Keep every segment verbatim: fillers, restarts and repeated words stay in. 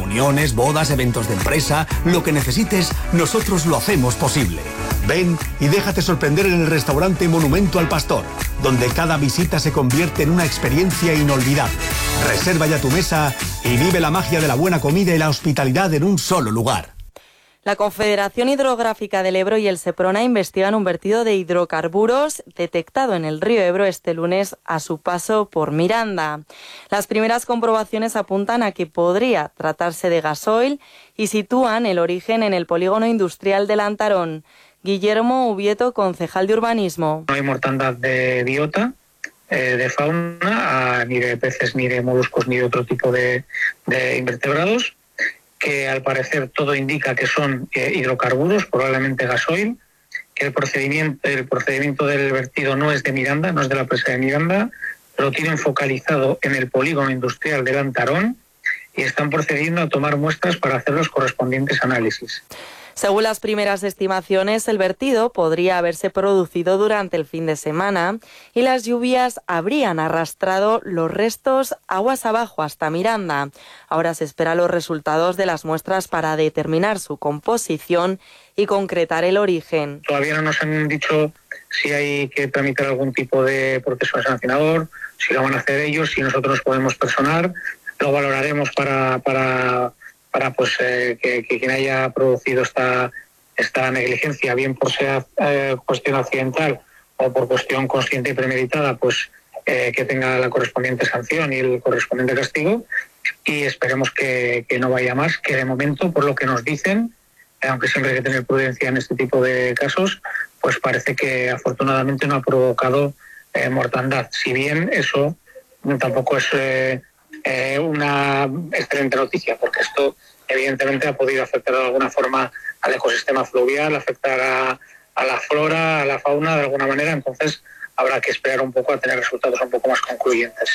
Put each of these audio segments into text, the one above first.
Reuniones, bodas, eventos de empresa, lo que necesites, nosotros lo hacemos posible. Ven y déjate sorprender en el restaurante Monumento al Pastor, donde cada visita se convierte en una experiencia inolvidable. Reserva ya tu mesa y vive la magia de la buena comida y la hospitalidad en un solo lugar. La Confederación Hidrográfica del Ebro y el Seprona investigan un vertido de hidrocarburos detectado en el río Ebro este lunes a su paso por Miranda. Las primeras comprobaciones apuntan a que podría tratarse de gasoil y sitúan el origen en el polígono industrial de Lantarón. Guillermo Ubieto, concejal de Urbanismo. No hay mortandad de biota, eh, de fauna, ni de peces, ni de moluscos, ni de otro tipo de, de invertebrados, que al parecer todo indica que son eh, hidrocarburos, probablemente gasoil, que el procedimiento, el procedimiento del vertido no es de Miranda, no es de la presa de Miranda, lo tienen focalizado en el polígono industrial de Lantarón y están procediendo a tomar muestras para hacer los correspondientes análisis. Según las primeras estimaciones, el vertido podría haberse producido durante el fin de semana y las lluvias habrían arrastrado los restos aguas abajo hasta Miranda. Ahora se esperan los resultados de las muestras para determinar su composición y concretar el origen. Todavía no nos han dicho si hay que tramitar algún tipo de proceso sancionador, si lo van a hacer ellos, si nosotros nos podemos personar. Lo valoraremos para... para para pues eh, que, que quien haya producido esta, esta negligencia, bien por ser eh, cuestión accidental o por cuestión consciente y premeditada, pues eh, que tenga la correspondiente sanción y el correspondiente castigo, y esperemos que, que no vaya más, que de momento, por lo que nos dicen, aunque siempre hay que tener prudencia en este tipo de casos, pues parece que afortunadamente no ha provocado eh, mortandad, si bien eso tampoco es... Eh, Eh, una excelente noticia, porque esto evidentemente ha podido afectar de alguna forma al ecosistema fluvial, afectar a, a la flora, a la fauna de alguna manera, entonces habrá que esperar un poco a tener resultados un poco más concluyentes.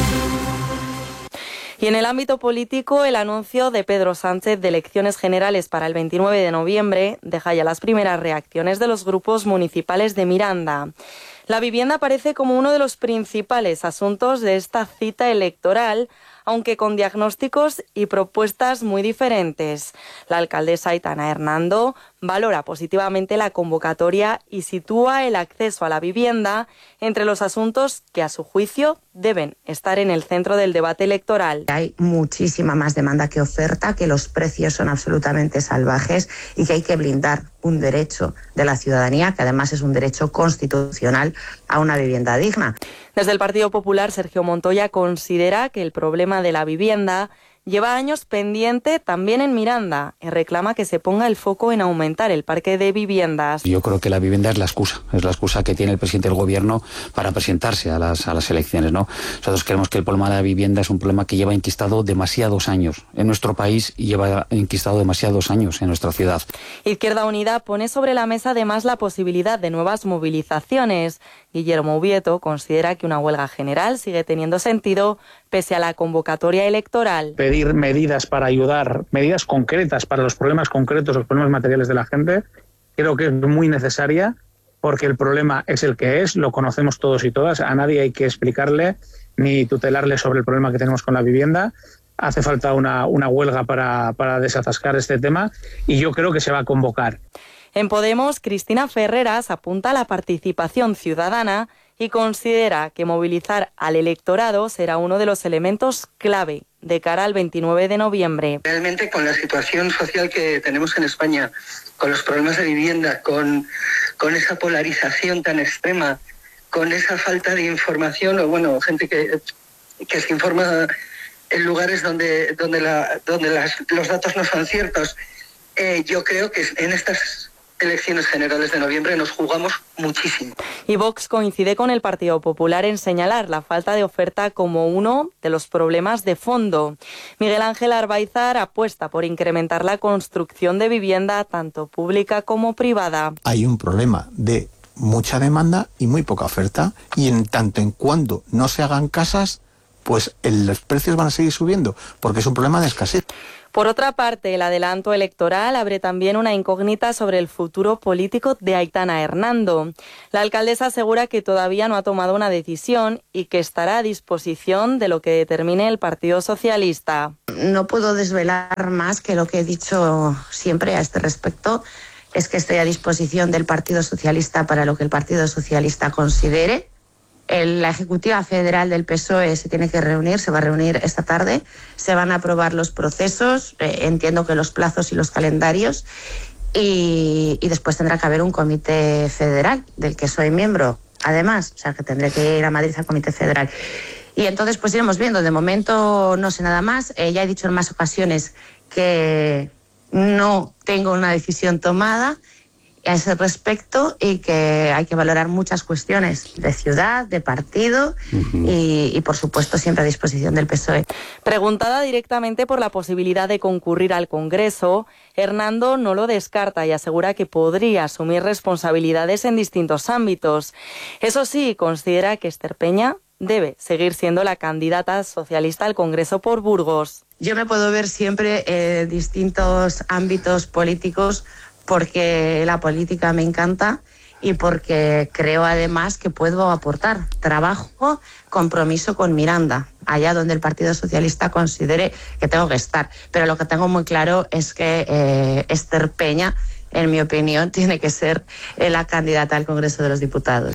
Y en el ámbito político, el anuncio de Pedro Sánchez de elecciones generales para el veintinueve de noviembre deja ya las primeras reacciones de los grupos municipales de Miranda. La vivienda aparece como uno de los principales asuntos de esta cita electoral, aunque con diagnósticos y propuestas muy diferentes. La alcaldesa Aitana Hernando valora positivamente la convocatoria y sitúa el acceso a la vivienda entre los asuntos que, a su juicio, deben estar en el centro del debate electoral. Hay muchísima más demanda que oferta, que los precios son absolutamente salvajes y que hay que blindar un derecho de la ciudadanía, que además es un derecho constitucional, a una vivienda digna. Desde el Partido Popular, Sergio Montoya considera que el problema de la vivienda lleva años pendiente también en Miranda y reclama que se ponga el foco en aumentar el parque de viviendas. Yo creo que la vivienda es la excusa, es la excusa que tiene el presidente del gobierno para presentarse a las, a las elecciones, ¿no? Nosotros creemos que el problema de la vivienda es un problema que lleva enquistado demasiados años en nuestro país y lleva enquistado demasiados años en nuestra ciudad. Izquierda Unida pone sobre la mesa además la posibilidad de nuevas movilizaciones. Guillermo Ubieto considera que una huelga general sigue teniendo sentido pese a la convocatoria electoral. Pedir medidas para ayudar, medidas concretas para los problemas concretos, los problemas materiales de la gente, creo que es muy necesaria, porque el problema es el que es, lo conocemos todos y todas, a nadie hay que explicarle ni tutelarle sobre el problema que tenemos con la vivienda. Hace falta una, una huelga para, para desatascar este tema y yo creo que se va a convocar. En Podemos, Cristina Ferreras apunta a la participación ciudadana y considera que movilizar al electorado será uno de los elementos clave de cara al veintinueve de noviembre. Realmente, con la situación social que tenemos en España, con los problemas de vivienda, con, con esa polarización tan extrema, con esa falta de información, o bueno, gente que, que se informa en lugares donde, donde, la, donde las, los datos no son ciertos, eh, yo creo que en estas elecciones generales de noviembre nos jugamos muchísimo. Y Vox coincide con el Partido Popular en señalar la falta de oferta como uno de los problemas de fondo. Miguel Ángel Arbaizar apuesta por incrementar la construcción de vivienda tanto pública como privada. Hay un problema de mucha demanda y muy poca oferta, y en tanto en cuando no se hagan casas, pues el, los precios van a seguir subiendo, porque es un problema de escasez. Por otra parte, el adelanto electoral abre también una incógnita sobre el futuro político de Aitana Hernando. La alcaldesa asegura que todavía no ha tomado una decisión y que estará a disposición de lo que determine el Partido Socialista. No puedo desvelar más que lo que he dicho siempre a este respecto. Es que estoy a disposición del Partido Socialista para lo que el Partido Socialista considere. El, la Ejecutiva Federal del P S O E se tiene que reunir, se va a reunir esta tarde, se van a aprobar los procesos, eh, entiendo que los plazos y los calendarios, y, y después tendrá que haber un comité federal del que soy miembro, además, o sea que tendré que ir a Madrid al comité federal. Y entonces pues iremos viendo, de momento no sé nada más, eh, ya he dicho en más ocasiones que no tengo una decisión tomada a ese respecto y que hay que valorar muchas cuestiones de ciudad, de partido uh-huh. y, y, por supuesto, siempre a disposición del P S O E. Preguntada directamente por la posibilidad de concurrir al Congreso, Hernando no lo descarta y asegura que podría asumir responsabilidades en distintos ámbitos. Eso sí, considera que Esther Peña debe seguir siendo la candidata socialista al Congreso por Burgos. Yo me puedo ver siempre en distintos ámbitos políticos porque la política me encanta y porque creo además que puedo aportar trabajo, compromiso con Miranda, allá donde el Partido Socialista considere que tengo que estar. Pero lo que tengo muy claro es que eh, Esther Peña, en mi opinión, tiene que ser eh, la candidata al Congreso de los Diputados.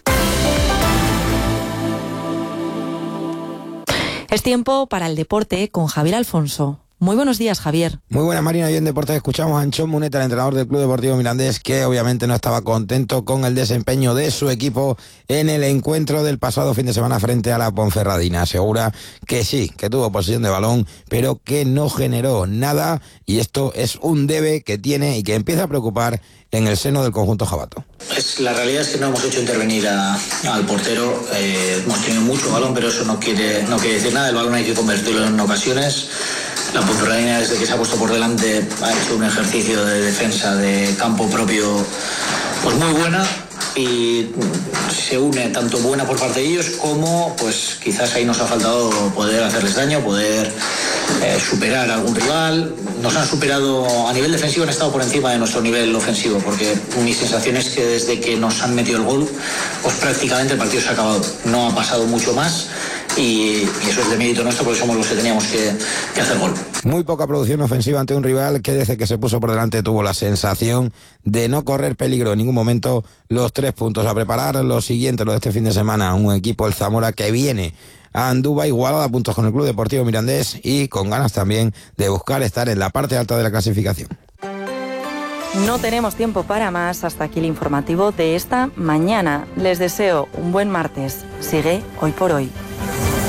Es tiempo para el deporte con Javier Alfonso. Muy buenos días, Javier. Muy buenas, Marina. Y en Deportes escuchamos a Anchón Muneta, el entrenador del Club Deportivo Mirandés, que obviamente no estaba contento con el desempeño de su equipo en el encuentro del pasado fin de semana frente a la Ponferradina. Asegura que sí, que tuvo posesión de balón, pero que no generó nada, y esto es un debe que tiene y que empieza a preocupar en el seno del conjunto jabato. Es, la realidad es que no hemos hecho intervenir a, al portero, eh, hemos tenido mucho balón, pero eso no quiere, no quiere decir nada. El balón hay que convertirlo en ocasiones. La Ponferradina, desde que se ha puesto por delante, ha hecho un ejercicio de defensa de campo propio pues muy buena, y se une tanto buena por parte de ellos como pues quizás ahí nos ha faltado poder hacerles daño, poder eh, superar a algún rival. Nos han superado a nivel defensivo, han estado por encima de nuestro nivel ofensivo, porque mi sensación es que desde que nos han metido el gol pues prácticamente el partido se ha acabado, no ha pasado mucho más. Y, y eso es de mérito nuestro, porque somos los que teníamos que, que hacer gol. Muy poca producción ofensiva ante un rival que desde que se puso por delante tuvo la sensación de no correr peligro en ningún momento. Los tres puntos a preparar, lo siguiente, lo de este fin de semana, un equipo, el Zamora, que viene a Andúba igualado a puntos con el Club Deportivo Mirandés y con ganas también de buscar estar en la parte alta de la clasificación. No tenemos tiempo para más. Hasta aquí el informativo de esta mañana. Les deseo un buen martes. Sigue Hoy por Hoy.